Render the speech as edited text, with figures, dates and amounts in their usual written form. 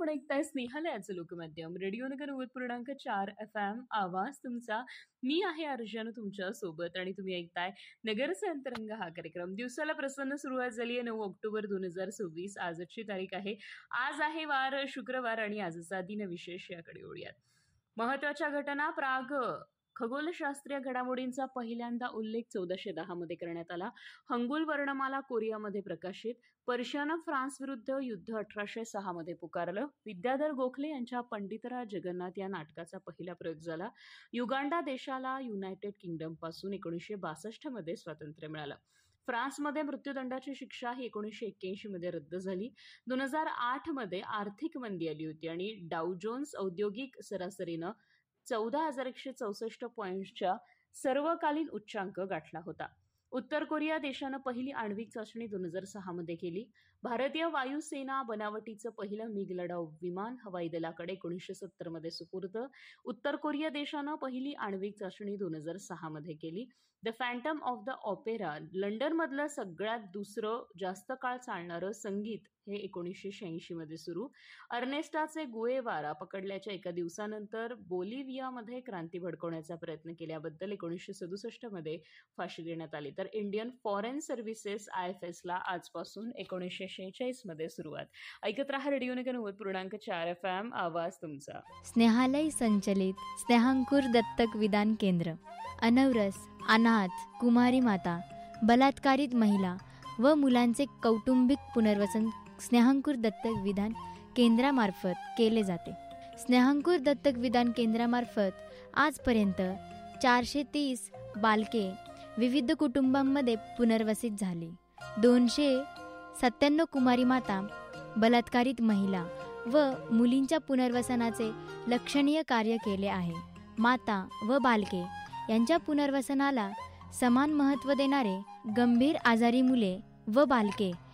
आपण ऐकताय स्नेहालयाचं लोकमाध्यम रेडिओनगर 90.4 FM आवाज तुमचा. मी आहे अर्जन तुमच्या सोबत आणि तुम्ही ऐकताय नगरचे अंतरंग हा कार्यक्रम. दिवसाला प्रसन्न सुरुवात झाली आहे. 9 ऑक्टोबर 2024 आजची तारीख आहे. आज आहे वार शुक्रवार आणि आजचा दिनविशेष याकडे वळूयात. महत्वाच्या घटना. प्राग खगोलशास्त्रीय घडामोडींचा पहिल्यांदा उल्लेख 1410 मध्ये करण्यात आला. हंगुल वर्णमाला कोरियामध्ये प्रकाशित. पर्शियानं फ्रान्स विरुद्ध युद्ध 1806 मध्ये पुकारलं. विद्याधर गोखले यांच्या पंडितराज जगन्नाथ या नाटकाचा पहिला प्रयोग झाला. युगांडा देशाला युनायटेड किंगडम पासून 1962 मध्ये स्वातंत्र्य मिळालं. फ्रान्समध्ये मृत्यूदंडाची शिक्षा ही 1981 मध्ये रद्द झाली. 2008 मध्ये आर्थिक मंदी आली होती आणि डाऊ जोन्स औद्योगिक सरासरीनं 14,164 पॉईंट्सच्या सर्वकालीन उच्चांक गाठला होता. उत्तर कोरिया देशानं पहिली आण्विक चाचणी 2006 मध्ये केली. भारतीय वायुसेना बनावटीचं पहिलं मिग लढाऊ विमान हवाई दलाकडे 1970 मध्ये सुपूर्द. उत्तर कोरिया देशानं पहिली आण्विक चाचणी 2006 मध्ये केली. The Phantom of the opera लंडनमधलं सगळ्यात दुसरं जास्त काळ चालणारं संगीत हे 1986 मध्ये सुरू. अर्नेस्टाचे गुएवारा पकडल्याच्या एका दिवसानंतर बोलिव्हियामध्ये क्रांती भडकवण्याचा प्रयत्न केल्याबद्दल 1967 मध्ये फाशी देण्यात आली. तर इंडियन फॉरेन सर्व्हिसेस IFS ला आजपासून 1946 मध्ये सुरुवात. ऐकत रहा रेडिओनगर 90.4 FM आवाज तुमचा. स्नेहालय संचलित स्नेहांकुर दत्तक विधान केंद्र. अनवरस, अनाथ, कुमारी माता, बलात्कारित महिला व मुलांचे कौटुंबिक पुनर्वसन स्नेहांकुर दत्तक विधान केंद्रामार्फत केले जाते. स्नेहांकुर दत्तक विधान केंद्रामार्फत आजपर्यंत 430 बालके विविध कुटुंबांमध्ये पुनर्वसित झाली. 297 कुमारी माता, बलात्कारित महिला व मुलींच्या पुनर्वसनाचे लक्षणीय कार्य केले आहे. माता व बालके यांच्या पुनर्वसनाला समान महत्त्व देणारे गंभीर आजारी मुले व बालके